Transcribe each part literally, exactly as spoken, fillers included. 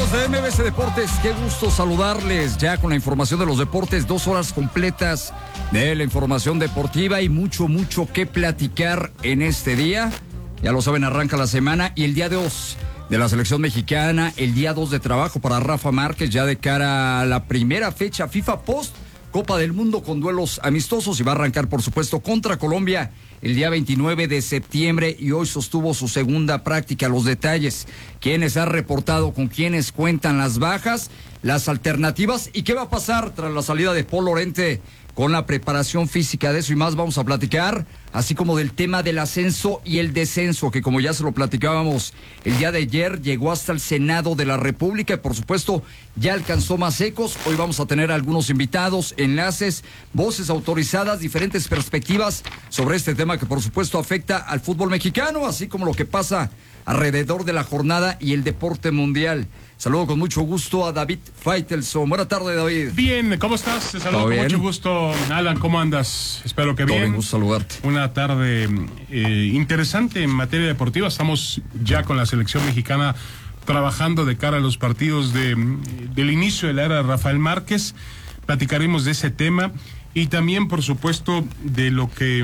Amigos de M B C Deportes, qué gusto saludarles ya con la información de los deportes, dos horas completas de la información deportiva y mucho, mucho que platicar en este día. Ya lo saben, arranca la semana y el día dos de la selección mexicana, el día dos de trabajo para Rafa Márquez ya de cara a la primera fecha FIFA Post Copa del Mundo con duelos amistosos y va a arrancar por supuesto contra Colombia el día veintinueve de septiembre y hoy sostuvo su segunda práctica. Los detalles, quiénes han reportado, con quiénes cuentan las bajas, las alternativas y qué va a pasar tras la salida de Paul Lorente con la preparación física. De eso y más vamos a platicar, así como del tema del ascenso y el descenso, que como ya se lo platicábamos el día de ayer, llegó hasta el Senado de la República y por supuesto ya alcanzó más ecos. Hoy vamos a tener algunos invitados, enlaces, voces autorizadas, diferentes perspectivas sobre este tema que por supuesto afecta al fútbol mexicano, así como lo que pasa alrededor de la jornada y el deporte mundial. Saludo con mucho gusto a David Faitelson. Buenas tardes, David. Bien, ¿cómo estás? Te saludo con bien? mucho gusto. Alan, ¿cómo andas? Espero que Todo bien. bien, gusto saludarte. Una tarde eh, interesante en materia deportiva. Estamos ya con la selección mexicana trabajando de cara a los partidos de, del inicio de la era de Rafael Márquez. Platicaremos de ese tema y también, por supuesto, de lo que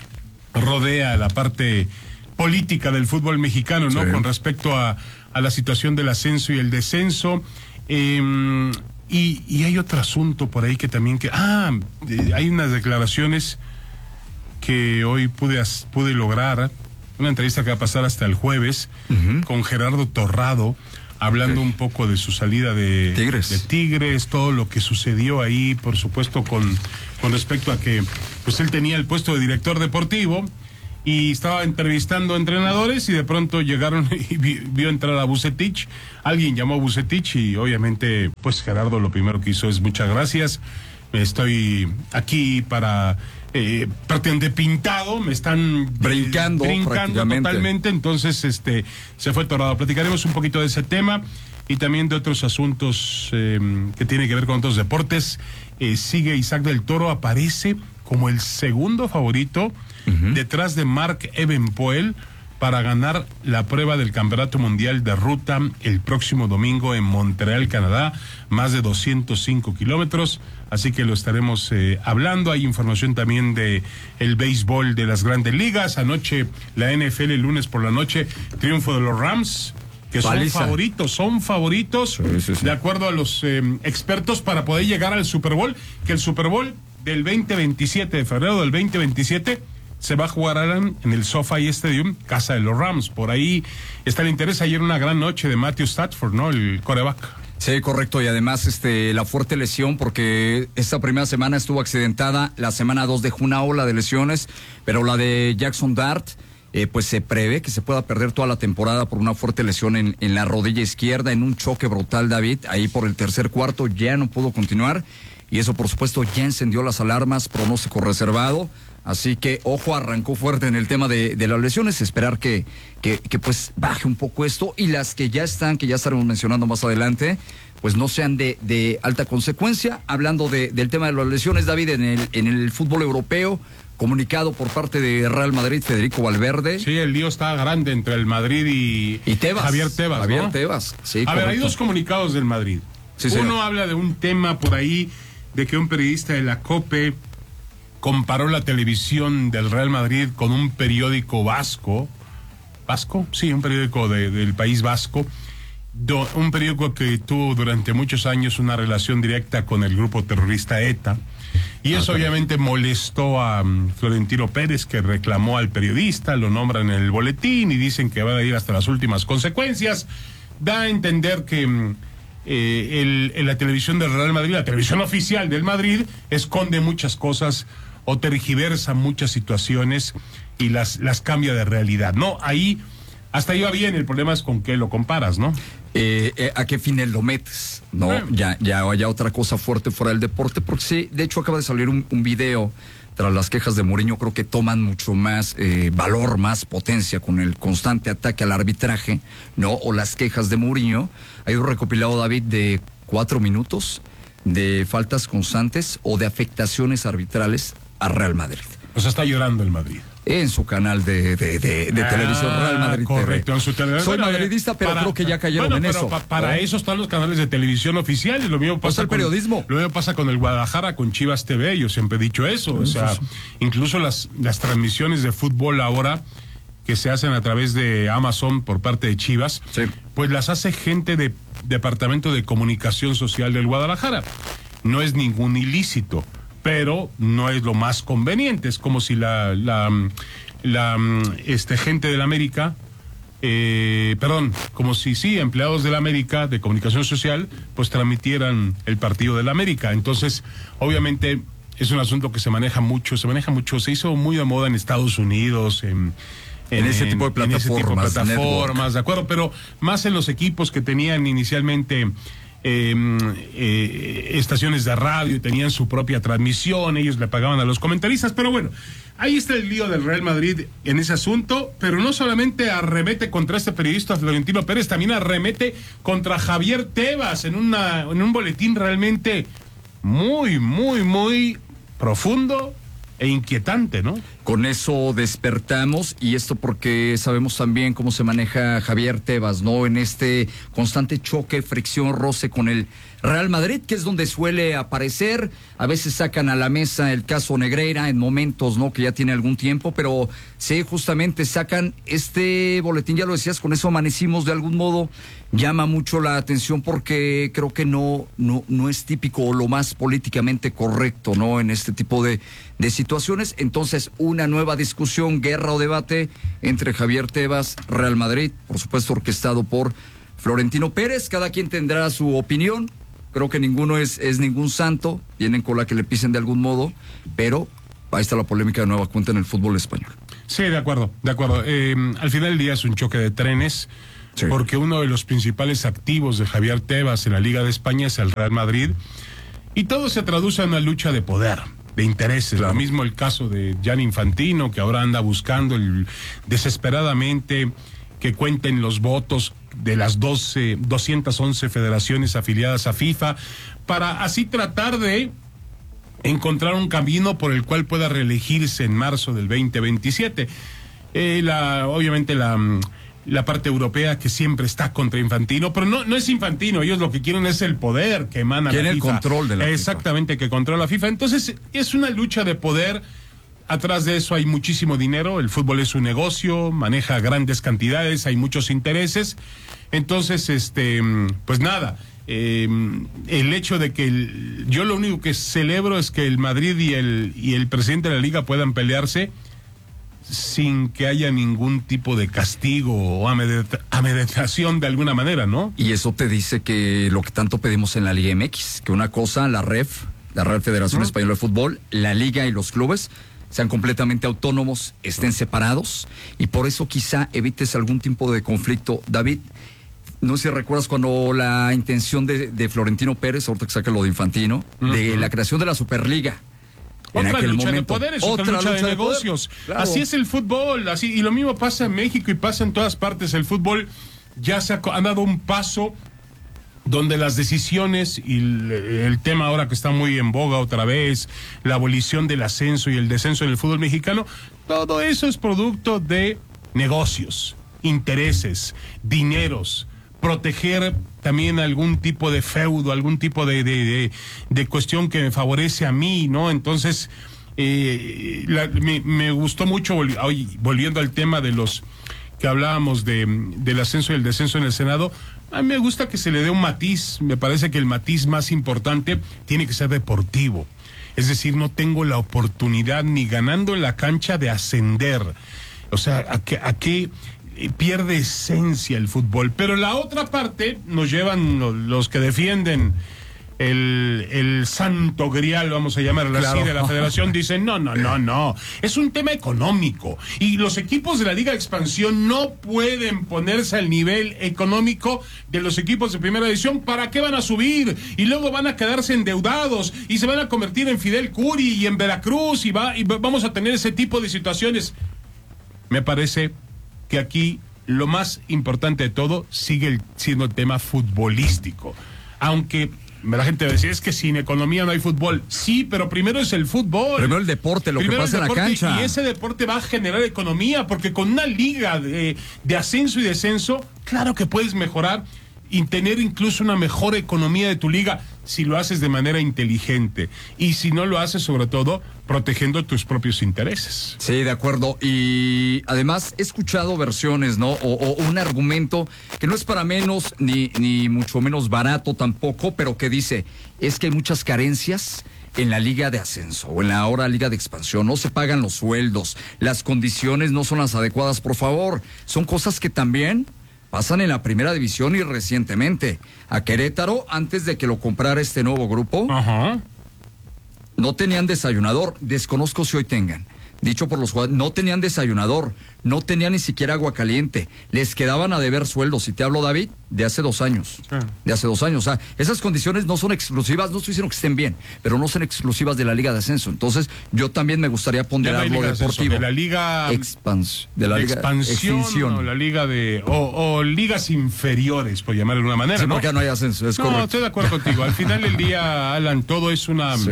rodea la parte política del fútbol mexicano, ¿no? Sí. Con respecto a, a la situación del ascenso y el descenso. Eh, y, y hay otro asunto por ahí que también que... Ah, eh, hay unas declaraciones que hoy pude, pude lograr, una entrevista que va a pasar hasta el jueves, uh-huh. con Gerardo Torrado, hablando okay. un poco de su salida de Tigres. de Tigres, todo lo que sucedió ahí, por supuesto, con, con respecto a que pues él tenía el puesto de director deportivo, y estaba entrevistando entrenadores y de pronto llegaron y vi, vio entrar a Vucetich. Alguien llamó a Vucetich y obviamente pues Gerardo lo primero que hizo es muchas gracias, estoy aquí para eh, prácticamente pintado, me están brincando, eh, brincando totalmente, entonces este se fue Torrado. Platicaremos un poquito de ese tema y también de otros asuntos eh, que tienen que ver con otros deportes. Eh, sigue Isaac del Toro, aparece como el segundo favorito uh-huh. detrás de Mark Evenepoel para ganar la prueba del Campeonato Mundial de Ruta el próximo domingo en Montreal, Canadá, más de doscientos cinco kilómetros, así que lo estaremos eh, hablando. Hay información también de el béisbol de las Grandes Ligas. Anoche la N F L, el lunes por la noche, triunfo de los Rams, que son Paliza. favoritos, son favoritos, sí, sí, sí. de acuerdo a los eh, expertos, para poder llegar al Super Bowl, que el Super Bowl del veinte veintisiete, de febrero del veinte veintisiete, se va a jugar, Alan, en el SoFi Stadium, casa de los Rams. Por ahí está el interés. Ayer una gran noche de Matthew Stafford, ¿no? El quarterback. Sí, correcto, y además este la fuerte lesión, porque esta primera semana estuvo accidentada, la semana dos dejó una ola de lesiones, pero la de Jackson Dart, eh, pues se prevé que se pueda perder toda la temporada por una fuerte lesión en, en la rodilla izquierda, en un choque brutal, David, ahí por el tercer cuarto ya no pudo continuar, y eso por supuesto ya encendió las alarmas, pronóstico reservado. Así que, ojo, arrancó fuerte en el tema de, de las lesiones, esperar que, que, que pues baje un poco esto, y las que ya están, que ya estaremos mencionando más adelante, pues no sean de, de alta consecuencia. Hablando de, del tema de las lesiones, David, en el, en el fútbol europeo, comunicado por parte de Real Madrid, Federico Valverde. Sí, el lío está grande entre el Madrid y, y Tebas, Javier Tebas, Javier ¿no? Tebas, sí, A correcto. ver, hay dos comunicados del Madrid. Sí, Uno sí. habla de un tema por ahí, de que un periodista de la COPE comparó la televisión del Real Madrid con un periódico vasco. ¿Vasco? Sí, un periódico de, del País Vasco. Do, un periódico que tuvo durante muchos años una relación directa con el grupo terrorista ETA. Y eso okay. obviamente molestó a um, Florentino Pérez, que reclamó al periodista, lo nombran en el boletín y dicen que van a ir hasta las últimas consecuencias. Da a entender que um, eh, el, el, la televisión del Real Madrid, la televisión oficial del Madrid, esconde muchas cosas o tergiversa muchas situaciones y las, las cambia de realidad, ¿no? Ahí, hasta ahí va bien, el problema es con qué lo comparas, ¿no? Eh, eh, ¿A qué fines lo metes? No, eh. ya, ya haya otra cosa fuerte fuera del deporte, porque sí, de hecho acaba de salir un, un video tras las quejas de Mourinho, creo que toman mucho más eh, valor, más potencia con el constante ataque al arbitraje, ¿no? O las quejas de Mourinho. Hay un recopilado, David, de cuatro minutos de faltas constantes o de afectaciones arbitrales a Real Madrid. O sea, está llorando el Madrid. en su canal de, de, de, de ah, televisión Real Madrid correcto, T V. en su televisión. Soy Bueno, madridista, pero para, creo que ya cayeron bueno, en pero eso. Pa, para ¿no? eso están los canales de televisión oficiales. Lo mismo pasa el con periodismo. Lo mismo pasa con el Guadalajara, con Chivas T V. Yo siempre he dicho eso. O sea, incluso las, las transmisiones de fútbol ahora que se hacen a través de Amazon por parte de Chivas, sí. pues las hace gente de Departamento de Comunicación Social del Guadalajara. No es ningún ilícito, pero no es lo más conveniente. Es como si la, la, la este, gente de la América, eh, perdón, como si sí, empleados de la América de Comunicación Social, pues transmitieran el partido de la América. Entonces, obviamente, es un asunto que se maneja mucho, se maneja mucho, se hizo muy de moda en Estados Unidos, en... En, en ese tipo de plataformas. En ese tipo de plataformas, de acuerdo, pero más en los equipos que tenían inicialmente eh, eh, estaciones de radio y tenían su propia transmisión, ellos le pagaban a los comentaristas, pero bueno, ahí está el lío del Real Madrid en ese asunto, pero no solamente arremete contra este periodista Florentino Pérez, también arremete contra Javier Tebas en, una, en un boletín realmente muy, muy, muy profundo e inquietante, ¿no? Con eso despertamos, y esto porque sabemos también cómo se maneja Javier Tebas, ¿no? En este constante choque, fricción, roce con el Real Madrid, que es donde suele aparecer. A veces sacan a la mesa el caso Negreira en momentos, ¿no? Que ya tiene algún tiempo, pero sí, justamente sacan este boletín, ya lo decías, con eso amanecimos de algún modo. Llama mucho la atención porque creo que no, no, no es típico o lo más políticamente correcto, ¿no? En este tipo de, de situaciones. Entonces, una nueva discusión, guerra o debate entre Javier Tebas, Real Madrid, por supuesto orquestado por Florentino Pérez. Cada quien tendrá su opinión. Creo que ninguno es, es ningún santo. Tienen cola que le pisen de algún modo, pero ahí está la polémica de nueva cuenta en el fútbol español. Sí, de acuerdo, de acuerdo. Eh, al final del día es un choque de trenes. Sí. Porque uno de los principales activos de Javier Tebas en la Liga de España es el Real Madrid, y todo se traduce en una lucha de poder, de intereses. Claro. Lo mismo el caso de Gianni Infantino, que ahora anda buscando el, desesperadamente que cuenten los votos de las doce, doscientas once federaciones afiliadas a FIFA, para así tratar de encontrar un camino por el cual pueda reelegirse en marzo del veinte veintisiete. Eh, la, obviamente la... la parte europea que siempre está contra Infantino, pero no, no es Infantino, ellos lo que quieren es el poder que emana Quieren la el FIFA. control de la Exactamente, FIFA. Que controla la FIFA. Entonces, es una lucha de poder. Atrás de eso hay muchísimo dinero, el fútbol es un negocio, maneja grandes cantidades, hay muchos intereses. Entonces, este, pues nada, eh, el hecho de que el, yo lo único que celebro es que el Madrid y el, y el presidente de la Liga puedan pelearse sin que haya ningún tipo de castigo o amedrentación de alguna manera, ¿no? Y eso te dice que lo que tanto pedimos en la Liga M X, que una cosa, la R E F, la Real Federación uh-huh. Española de Fútbol, la Liga y los clubes sean completamente autónomos, estén separados, y por eso quizá evites algún tipo de conflicto. David, no sé si recuerdas cuando la intención de, de Florentino Pérez, ahorita que saca lo de Infantino, uh-huh. de la creación de la Superliga. Otra lucha momento. de poderes, otra, otra lucha, lucha de, de negocios. Claro. Así es el fútbol, así, y lo mismo pasa en México y pasa en todas partes. El fútbol ya se ha, ha dado un paso donde las decisiones y el, el tema ahora que está muy en boga otra vez, la abolición del ascenso y el descenso en el fútbol mexicano, todo eso es producto de negocios, intereses, dineros, proteger también algún tipo de feudo, algún tipo de, de, de, de cuestión que me favorece a mí, ¿no? Entonces, eh, la, me, me gustó mucho, volvi, volviendo al tema de los que hablábamos de, del ascenso y el descenso en el Senado, a mí me gusta que se le dé un matiz. Me parece que el matiz más importante tiene que ser deportivo. Es decir, no tengo la oportunidad ni ganando en la cancha de ascender. O sea, ¿a qué, a qué pierde esencia el fútbol? Pero la otra parte nos llevan los, los que defienden el, el santo grial, vamos a llamarlo claro. así, de la federación, dicen, no, no, no, no, es un tema económico, y los equipos de la Liga de Expansión no pueden ponerse al nivel económico de los equipos de primera división. ¿Para qué van a subir? Y luego van a quedarse endeudados, y se van a convertir en Fidel Curi y en Veracruz, y, va, y vamos a tener ese tipo de situaciones. Me parece que aquí lo más importante de todo sigue el, siendo el tema futbolístico, aunque la gente va a decir, es que sin economía no hay fútbol. Sí, pero primero es el fútbol. Primero el deporte, lo primero que pasa en la cancha. Y ese deporte va a generar economía, porque con una liga de, de ascenso y descenso, claro que puedes mejorar y tener incluso una mejor economía de tu liga si lo haces de manera inteligente y si no lo haces, sobre todo, protegiendo tus propios intereses. Sí, de acuerdo. Y además he escuchado versiones, ¿no? O, o un argumento que no es para menos ni, ni mucho menos barato tampoco, pero que dice, es que hay muchas carencias en la liga de ascenso o en la ahora liga de expansión. No se pagan los sueldos, las condiciones no son las adecuadas. Por favor, son cosas que también pasan en la primera división y recientemente. A Querétaro, antes de que lo comprara este nuevo grupo, Ajá. no tenían desayunador. Desconozco si hoy tengan. Dicho por los jugadores, no tenían desayunador, no tenían ni siquiera agua caliente. Les quedaban a deber sueldos. Y te hablo, David, de hace dos años. Sí. De hace dos años. O sea, esas condiciones no son exclusivas, no estoy diciendo que estén bien, pero no son exclusivas de la Liga de Ascenso. Entonces, yo también me gustaría ponderar Ya no hay lo liga de ascenso, deportivo. de la Liga Expans, de la de Liga expansión, extinción. o la liga de o, o ligas inferiores, por llamarlo de una manera, Sí, ¿no? porque no hay ascenso, es No, correcto. estoy de acuerdo contigo. Al final del día, Alan, todo es una Sí.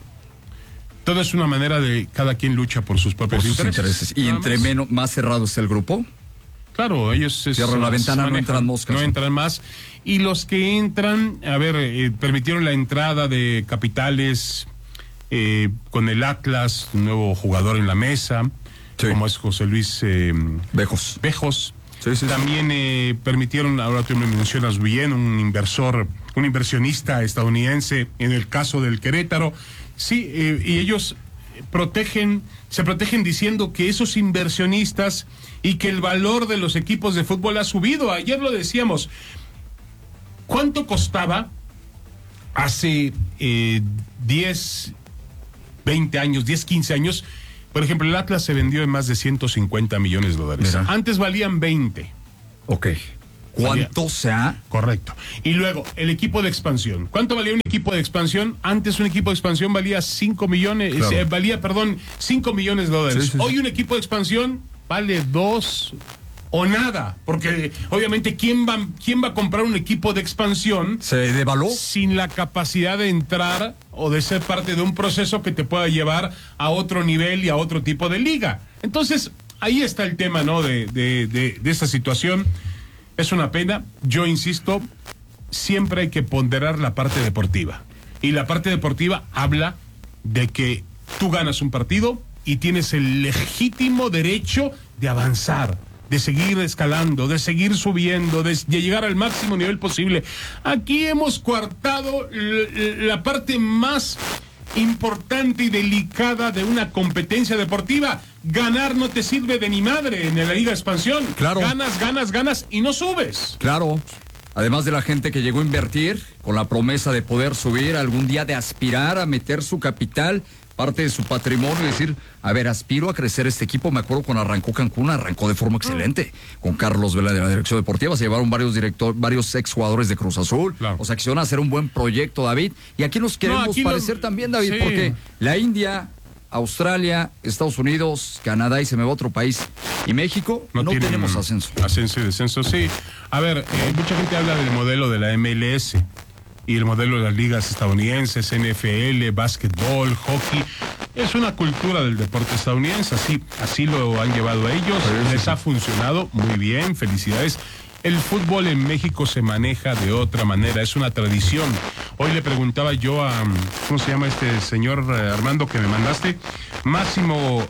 todo es una manera de cada quien lucha por sus propios Por sus intereses. intereses. Y Nada entre más. menos, más cerrado está el grupo. Claro, ellos es- Cierran la se ventana, no manejan, entran moscas. No entran más. Y los que entran, a ver, eh, permitieron la entrada de capitales eh, con el Atlas, un nuevo jugador en la mesa, Sí. como es José Luis eh, Bejos. Bejos. Sí, sí, sí. También eh, permitieron, ahora tú me mencionas bien, un inversor, un inversionista estadounidense en el caso del Querétaro. Sí, eh, y ellos protegen, se protegen diciendo que esos inversionistas y que el valor de los equipos de fútbol ha subido. Ayer lo decíamos. ¿Cuánto costaba hace eh, diez, veinte años, diez, quince años? Por ejemplo, el Atlas se vendió en más de ciento cincuenta millones de dólares. Mira. Antes valían veinte. Ok. ¿Cuánto se ha? Correcto. Y luego, el equipo de expansión. ¿Cuánto valía un equipo de expansión? Antes un equipo de expansión valía cinco millones, Claro. eh, valía, perdón, cinco millones de dólares. Sí, sí, sí. Hoy un equipo de expansión vale dos o nada. Porque obviamente, ¿quién va, quién va a comprar un equipo de expansión ¿Se devaluó? sin la capacidad de entrar o de ser parte de un proceso que te pueda llevar a otro nivel y a otro tipo de liga? Entonces, ahí está el tema, ¿no? De, de, de, de esta situación. Es una pena. Yo insisto, siempre hay que ponderar la parte deportiva. Y la parte deportiva habla de que tú ganas un partido y tienes el legítimo derecho de avanzar, de seguir escalando, de seguir subiendo, de, de llegar al máximo nivel posible. Aquí hemos coartado l- la parte más importante y delicada de una competencia deportiva. Ganar no te sirve de ni madre en la Liga de Expansión. Claro. Ganas, ganas, ganas y no subes. Claro. Además de la gente que llegó a invertir con la promesa de poder subir, algún día de aspirar a meter su capital, parte de su patrimonio y decir, a ver, aspiro a crecer este equipo. Me acuerdo cuando arrancó Cancún, arrancó de forma excelente. Con Carlos Vela de la dirección deportiva, se llevaron varios director, varios exjugadores de Cruz Azul. Claro. O sea, quisieron hacer un buen proyecto, David. Y aquí nos queremos aquí lo- parecer también, David, sí. porque la India, Australia, Estados Unidos, Canadá y se me va otro país, y México, no, tienen tenemos ascenso. Ascenso y descenso, sí. A ver, eh, mucha gente habla del modelo de la M L S y el modelo de las ligas estadounidenses, N F L, básquetbol, hockey. Es una cultura del deporte estadounidense, así, así lo han llevado a ellos. Sí, Les sí. ha funcionado muy bien, felicidades. El fútbol en México se maneja de otra manera, es una tradición. Hoy le preguntaba yo a, ¿cómo se llama este señor eh, Armando que me mandaste? Máximo,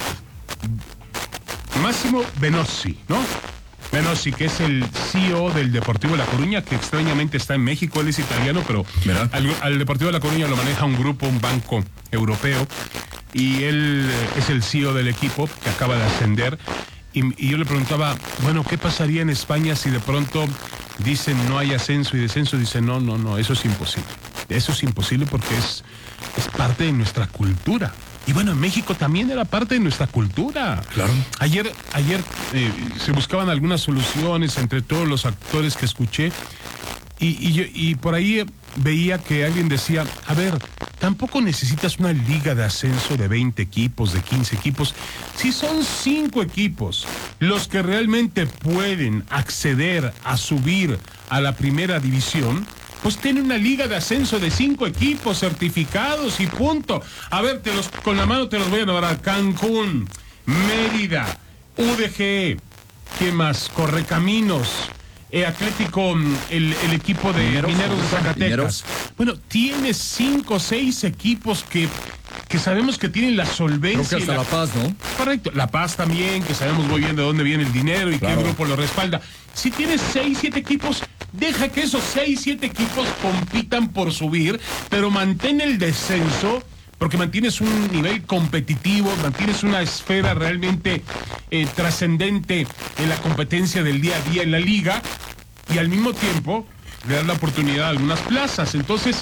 Máximo Benossi, ¿no? Benossi, que es el C E O del Deportivo de La Coruña, que extrañamente está en México, él es italiano, pero Mira. al, al Deportivo de La Coruña lo maneja un grupo, un banco europeo, y él eh, es el C E O del equipo que acaba de ascender. Y, y yo le preguntaba, bueno, ¿qué pasaría en España si de pronto dicen no hay ascenso y descenso? Dice, no, no, no, eso es imposible. Eso es imposible porque es, es parte de nuestra cultura. Y bueno, en México también era parte de nuestra cultura. Claro. Ayer, ayer eh, se buscaban algunas soluciones entre todos los actores que escuché. Y, y, yo- y por ahí eh, veía que alguien decía, a ver, tampoco necesitas una liga de ascenso de veinte equipos, de quince equipos. Si son cinco equipos los que realmente pueden acceder a subir a la primera división, pues tiene una liga de ascenso de cinco equipos certificados y punto. A ver, te los, con la mano te los voy a nombrar. Cancún, Mérida, U D G, ¿quién más? Correcaminos, eh, Atlético, el, el equipo de Mineros, Mineros de Zacatecas. Mineros. Bueno, tiene cinco o seis equipos que, que sabemos que tienen la solvencia. Creo que hasta la... La Paz, ¿no? Correcto, La Paz también, que sabemos muy bien de dónde viene el dinero y claro, qué grupo lo respalda. Si tienes seis, siete equipos, deja que esos seis, siete equipos compitan por subir, pero mantén el descenso, porque mantienes un nivel competitivo, mantienes una esfera realmente eh, trascendente en la competencia del día a día en la liga, y al mismo tiempo le das la oportunidad a algunas plazas. Entonces,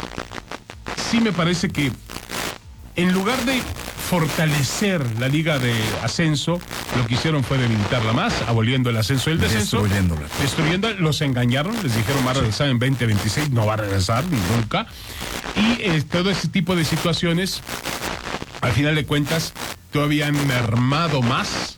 sí me parece que en lugar de fortalecer la liga de ascenso, lo que hicieron fue debilitarla más, aboliendo el ascenso y el descenso. Destruyéndola. Destruyéndola. Los engañaron, les dijeron va a regresar en veinte veintiséis, no va a regresar ni nunca. Y eh, todo ese tipo de situaciones, al final de cuentas, todavía han mermado más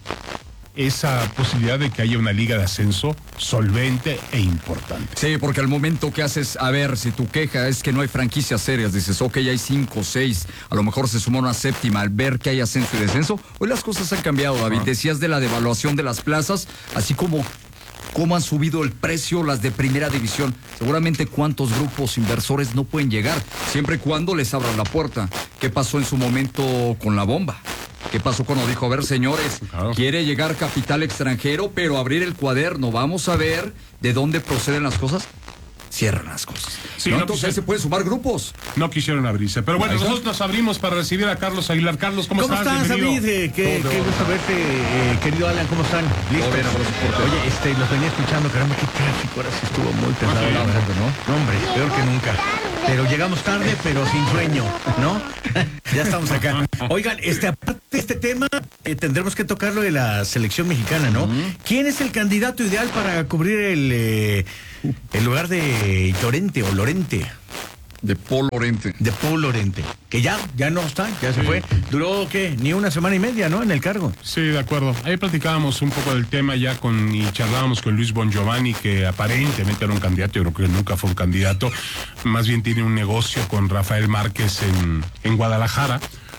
esa posibilidad de que haya una liga de ascenso solvente e importante. Sí, porque al momento que haces, a ver, si tu queja es que no hay franquicias serias, dices, ok, hay cinco, seis, a lo mejor se suma una séptima, al ver que hay ascenso y descenso, hoy las cosas han cambiado, David. Ah. Decías de la devaluación de las plazas, así como cómo han subido el precio las de primera división. Seguramente cuántos grupos inversores no pueden llegar, siempre y cuando les abran la puerta. ¿Qué pasó en su momento con la bomba? ¿Qué pasó cuando dijo, a ver, señores, claro, quiere llegar capital extranjero, pero abrir el cuaderno, vamos a ver de dónde proceden las cosas? Cierran las cosas. Sí, ¿no? No, entonces ahí se pueden sumar grupos. No quisieron abrirse. Pero bueno, nosotros nos abrimos para recibir a Carlos Aguilar. Carlos, ¿cómo, ¿Cómo estás? ¿Cómo estás, David? Eh, qué, qué gusto verte, eh, querido Alan. ¿Cómo están? ¿Listos? Bien, Oye, este, los venía escuchando, caramba, qué tráfico. Ahora sí estuvo muy pesado. Okay, la verdad, ¿no? No, hombre, peor que nunca. Pero llegamos tarde, pero sin sueño, ¿no? Ya estamos acá. Oigan, este, aparte de este tema, eh, tendremos que tocar lo de la selección mexicana, ¿no? Uh-huh. ¿Quién es el candidato ideal para cubrir el, eh, el lugar de Llorente o Lorente? De Paul Lorente. De Paul Lorente. Que ya, ya no está, ya se sí. fue. Duró, ¿qué? Ni una semana y media, ¿no? En el cargo. Sí, de acuerdo. Ahí platicábamos un poco del tema ya con, y charlábamos con Luis Bongiovanni, que aparentemente era un candidato, yo creo que nunca fue un candidato. Más bien tiene un negocio con Rafael Márquez en, en Guadalajara.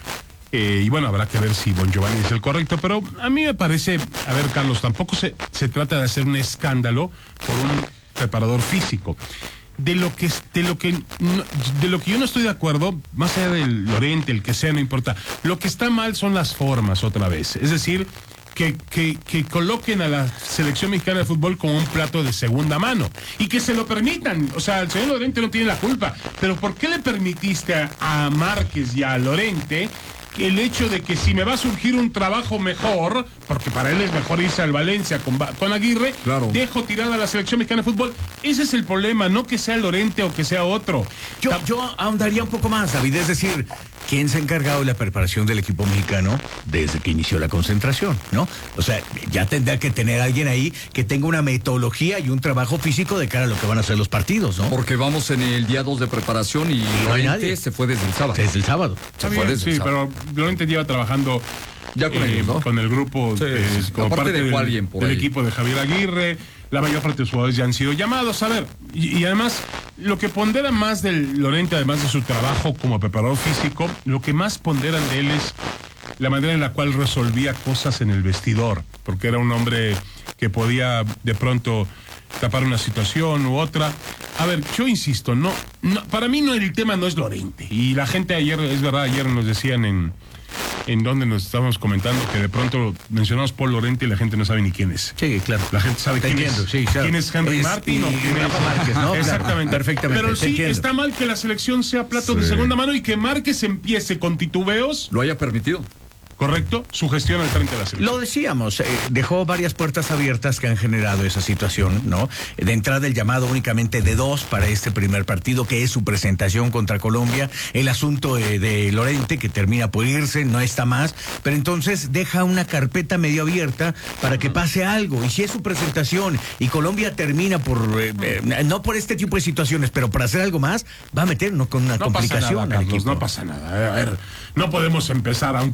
Eh, y bueno, habrá que ver si Bongiovanni es el correcto, pero a mí me parece, a ver, Carlos, tampoco se, se trata de hacer un escándalo por un preparador físico. De lo que de lo que no, de lo que yo no estoy de acuerdo, más allá del Lorente, el que sea, no importa. Lo que está mal son las formas otra vez. Es decir, que, que, que coloquen a la selección mexicana de fútbol como un plato de segunda mano y que se lo permitan. O sea, el señor Lorente no tiene la culpa, pero ¿por qué le permitiste a, a Márquez y a Lorente el hecho de que si me va a surgir un trabajo mejor, porque para él es mejor irse al Valencia con, con Aguirre, claro, dejo tirada a la selección mexicana de fútbol? Ese es el problema, no que sea Lorente o que sea otro. Yo, yo ahondaría un poco más, David, es decir, ¿quién se ha encargado de la preparación del equipo mexicano desde que inició la concentración, no? O sea, ya tendrá que tener alguien ahí que tenga una metodología y un trabajo físico de cara a lo que van a ser los partidos, ¿no? Porque vamos en el día dos de preparación y no Lorente se fue desde el sábado. Desde el sábado. Se fue desde sí, el sábado. Pero Lorente lleva trabajando ya con, eh, ellos, ¿no? con el grupo, sí, eh, sí. como Aparte parte dejó del, alguien por del ahí. equipo de Javier Aguirre. La mayor parte de los jugadores ya han sido llamados. A ver, y, y además, lo que pondera más del Lorente, además de su trabajo como preparador físico, lo que más ponderan de él es la manera en la cual resolvía cosas en el vestidor, porque era un hombre que podía de pronto tapar una situación u otra. A ver, yo insisto, no, no para mí no, el tema no es Lorente. Y la gente ayer, es verdad, ayer nos decían en, en donde nos estábamos comentando que de pronto mencionamos Paul Lorente y la gente no sabe ni quién es. Sí, claro. La gente sabe quién entiendo, es. Sí, claro. ¿Quién es Henry es, Martin y, o quién Rafa es Márquez, ¿no? Exactamente. Claro, perfectamente. Pero sí, entiendo. Está mal que la selección sea plato sí. de segunda mano y que Márquez empiece con titubeos. Lo haya permitido. Correcto, su gestión al frente de la selección. Lo decíamos, eh, dejó varias puertas abiertas que han generado esa situación, ¿no? De entrada el llamado únicamente de dos para este primer partido, que es su presentación contra Colombia, el asunto eh, de Lorente, que termina por irse, no está más, pero entonces deja una carpeta medio abierta para que pase algo, y si es su presentación y Colombia termina por, eh, eh, no por este tipo de situaciones, pero por hacer algo más, va a meter no, con una no complicación pasa nada, al Carlos, equipo. No pasa nada, a ver, no podemos empezar, aunque pierda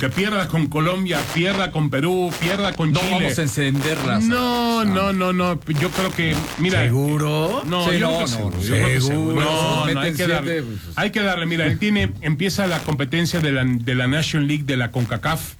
con Colombia, pierda con Perú, pierda con No Chile. vamos a encenderlas. No, no, no, no. Yo creo que, mira. ¿Seguro? No, Sí, yo no, creo que no, seguro, yo creo que seguro. seguro. No, Bueno, no, hay meten que darle. siete, pues. Hay que darle, mira, él tiene, empieza la competencia de la, de la National League de la CONCACAF.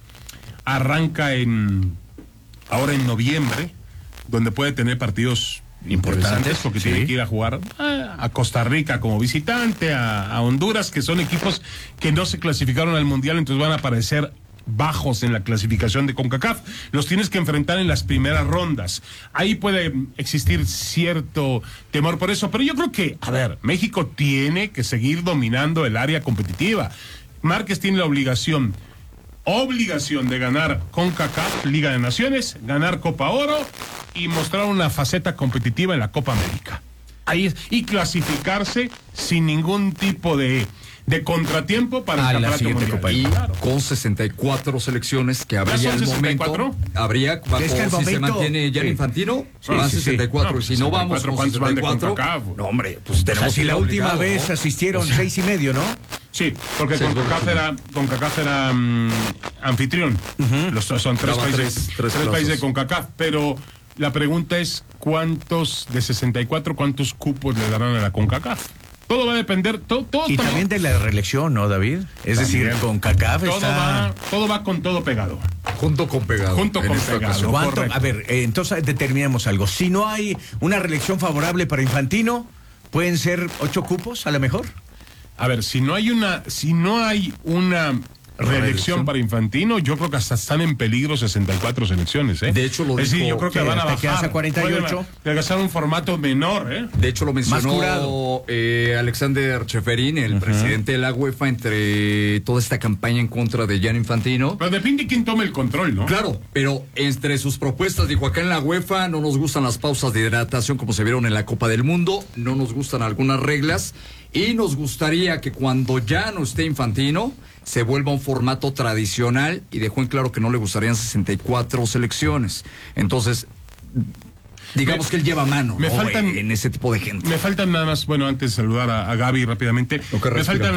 Arranca en ahora en noviembre, donde puede tener partidos importantes porque Sí. tiene que ir a jugar a, a Costa Rica como visitante, a, a Honduras, que son equipos que no se clasificaron al Mundial, entonces van a aparecer bajos en la clasificación de CONCACAF. Los tienes que enfrentar en las primeras rondas. Ahí puede existir cierto temor por eso, pero yo creo que, a ver, México tiene que seguir dominando el área competitiva. Márquez tiene la obligación obligación de ganar CONCACAF, Liga de Naciones, ganar Copa Oro y mostrar una faceta competitiva en la Copa América. Ahí es, y clasificarse sin ningún tipo de, de contratiempo para A el la campeonato siguiente mundial. Copa Y Claro. con sesenta y cuatro selecciones que habría son al sesenta y momento. cuatro? Habría, bajo, Es que al si se momento- mantiene Gianni sí. Infantino, Sí, van sí, sí. sesenta y cuatro. No, y si no vamos sesenta y cuatro, con ¿cuántos van de sesenta y cuatro, CONCACAF? no, hombre, pues tenemos Casi que ir la última obligados, vez ¿no? asistieron O sea, seis y medio, ¿no? Sí, porque Sí, CONCACAF era, CONCACAF era mm, anfitrión. Los, son tres Daban países, tres- tres tres países de plazos. CONCACAF, pero la pregunta es ¿cuántos de sesenta y cuatro, cuántos cupos le darán a la CONCACAF? Todo va a depender, todo, todo, Y todo- también de la reelección, ¿no, David? Es decir, También. con CACAF todo está... va, todo va con todo pegado. Junto con pegado. Junto en con esta pegado. ocasión. ¿Cuánto? correcto. A ver, eh, entonces determinemos algo. Si no hay una reelección favorable para Infantino, ¿pueden ser ocho cupos a lo mejor? A ver, si no hay una, si no hay una reelección Reelección. para Infantino, yo creo que hasta están en peligro sesenta y cuatro selecciones, ¿eh? De hecho, lo es decir, dijo yo creo que que van a te quedas bajar. a cuarenta y ocho. Pueden regresar a un formato menor, ¿eh? De hecho, lo Más mencionó curado. eh, Alexander Cheferín, el presidente de la UEFA, entre toda esta campaña en contra de Gianni Infantino. Pero depende de quién tome el control, ¿no? Claro, pero entre sus propuestas, dijo, acá en la UEFA no nos gustan las pausas de hidratación como se vieron en la Copa del Mundo, no nos gustan algunas reglas y nos gustaría que cuando ya no esté Infantino se vuelva un formato tradicional y dejó en claro que no le gustarían sesenta y cuatro selecciones. Entonces, digamos Me- que él lleva mano, me ¿no? faltan- en ese tipo de gente. Me faltan nada más, bueno, antes de saludar a, a Gaby rápidamente, Lo que me respira. faltan